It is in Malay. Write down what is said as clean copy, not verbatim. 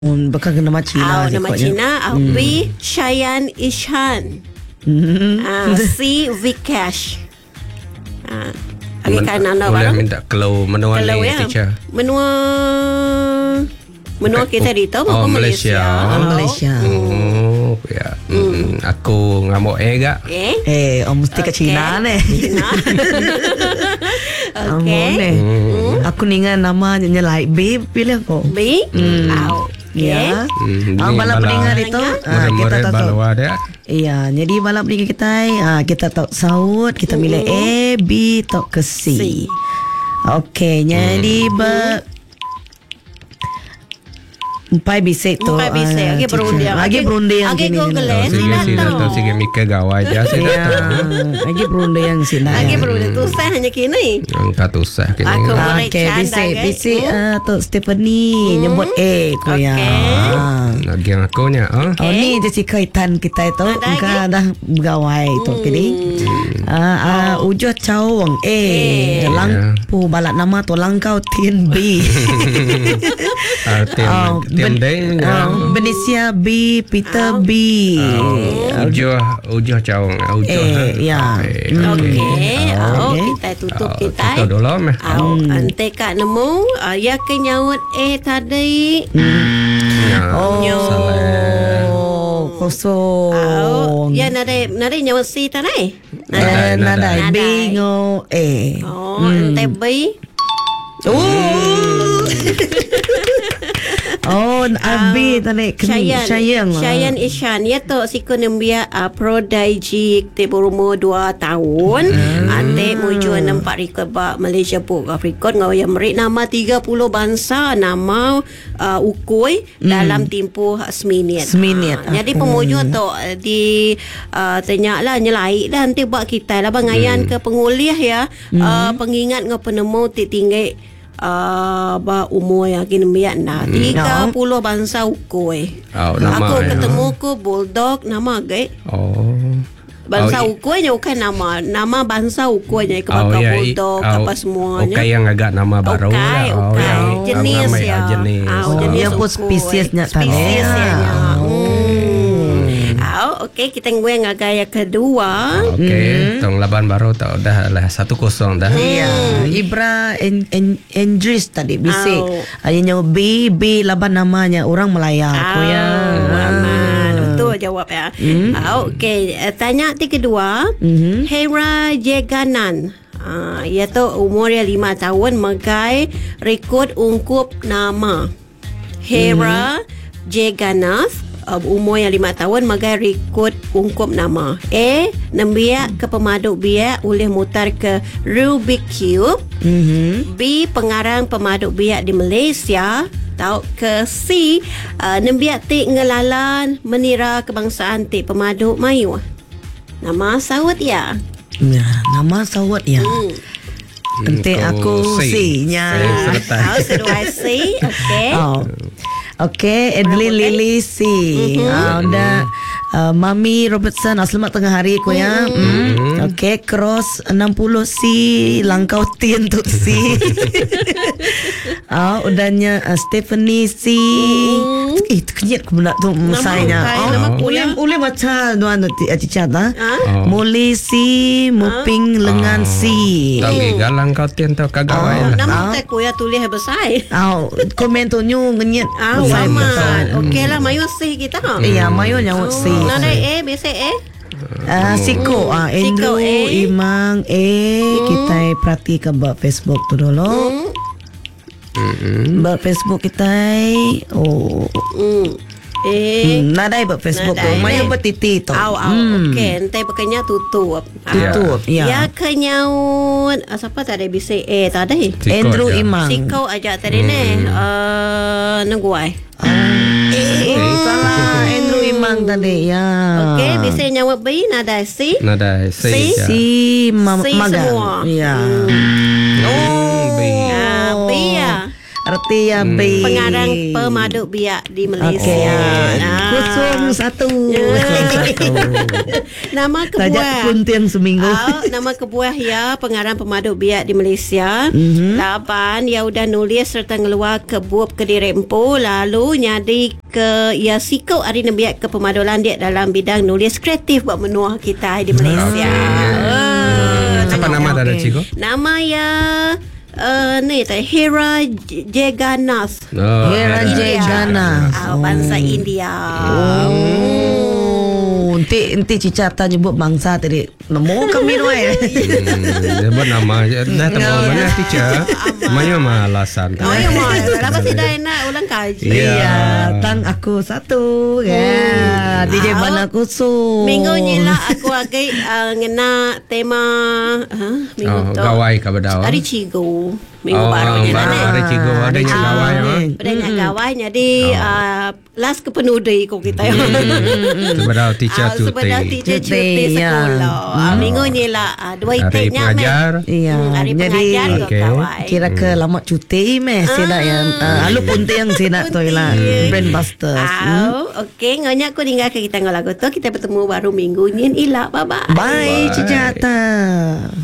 Bukan nama Cina. Nama Cina. B. Shayan Ishan. C. Vikesh. Okey, kanan boleh minta clue menua ni teacher. Menua kita di tu Malaysia. Malaysia. Ya. Aku ngamuk gak? Mesti ke Cina ni. Okey. Aku ningan nama nyelai B pilih kok. B. Ya. Balap pendengar itu kita tahu. Iya, jadi balap pendengar kita kita tahu saut, kita milih A, B atau ke C. Okey, jadi empat bisik tu. Okey, berundiang. Lagi berundiang Okey, Google Sige Mika gawai je. Lagi berundiang sini. Lagi berundiang tu saya hanya kini. Angkat usah kini. Okey, bisik tu Stephanie nyebut A ko ya. Lagi yang aku nya. Ni Jessica kaitan kita itu enggak dah bergawai tu kini. Ujo Chawang A. Langpu balak nama tu Langkau Tien B. Benicia B, Peter B. Ujuh Chawang. Ya. Okey. Kita tutup kita. Tutup dulu meh. Ante kak nemu ya kenyawut A tadi. Kosong. Ya nada nyawut C tadi. Nada B ngo A. Ante B. Abi tadi Shayan Ishan ya tu siku nembia prodigy te berumur 2 tahun ate muju nampak record ba Malaysia Book of Record ngau yang merik nama 30 bangsa nama ukui dalam tempoh seminit. Jadi pemuju tu di tanya lah nyelai lah nanti buat kita lah bangayan ke penguliah ya pengingat ngau penemu tinggi umur yang kini biar 30 bangsa ukui. Aku ketemu ku bulldog nama gay. Bangsa ukui nya bukan nama bangsa ukui nya ke bulldog apa semuanya. Okay, yang agak nama baru lah. Jenis ya. Jenis pun spesiesnya Okey, kita ngwe yang gaya kedua. Okey, tong laban baru tak dah lah 1-0 dah. Iya, Ibra Endris tadi bisik. Ayahnya B laban namanya orang Melayu aku ya. Betul jawab ya. Okey, tanya kedua. Hera Jeganan. Iaitu umur 5 tahun megai rekod ungkup nama. Hera Jeganath umur yang 5 tahun magai rekod ungkup nama. A. Nembiak ke pemaduk biak boleh mutar ke Rubik Cube. B. Pengarang pemaduk biak di Malaysia. Tahu ke C. Nembiak tik ngelalan menira kebangsaan tik pemaduk Melayu. Nama sawut ya. Nama sawut ya. Nanti aku C nya. Sedua C. Okey. Okey, Adeline Lily C. Udah Mami Robertson, selamat tengah hari ko ya. Okey, Cross 60 C, Langkau Tien tu C. Udahnya Stephanie C. Kenyat ku benda tu masanya. Boleh baca dua nanti cicat lah. Molly C, Muping Lengan C. Tapi Langkau Tien tu kagawai lah. Nama tak ku ya tulis besar. Komen tu nyu ngenyat. Okey lah, mayu C kita. Iya, mayu nyawut C. Nada A, biasa A. Siko Andrew Imang kita perhati ke buat Facebook tu dulu. Buat Facebook kita nadai buat Facebook tu maya buat titi tu. Okey, nanti pakainya tutup. Ya. Ya kenyaut siapa tadi bisa tadi Andrew Imang. Siko aja tadi ni nungguai. Salah Andrew Imang tadi ya. Okey, bisa nyawab B nada C. C Maga. Ya. B ya. Arti Abi. Pengarang pemaduk biak di Malaysia. Kosong satu. Nama Tajak kebuah. puntian seminggu. Nama kebuah ya pengarang pemaduk biak di Malaysia. Laban ya udah nulis serta ngeluar ke buku ke dirempo lalu nyadi ke ya sikau hari biak ke pemadulan dia dalam bidang nulis kreatif buat menua kita di Malaysia. Apa nama dari Cikgu? Nama ya ni tadi Hera Jeganas. Hera Jeganas. Bangsa India. Nanti Cica nyebut bangsa tadi. Nemu kami doai. Sebut nama je. Dah tahu mana teacher. Maya malasan. Oh ya malah. Lepas tu dah nak ulang kaji. Iya, tang aku satu. Ya, DJ Bana Kusum. Minggu ni lah aku agak ngena tema minggu tu. Gawai ke bedau? Hari Cigu. Minggu baru je lah ni. Hari Cigu ada yang gawai. Banyak gawai jadi last ke penudi ko kita. Sebedau teacher cuti. Sebedau teacher cuti sekolah. Minggu ni lah dua Hari itiknya. pengajar. Iya. Hari pengajar ke gawai. Kira ke lama cuti meh sila yang alu punti yang sila tu lah brand busters. Okey, ngonya aku tinggal ke kita ngelagu tu. Kita bertemu baru minggu ni. Bye bye. Bye Cica.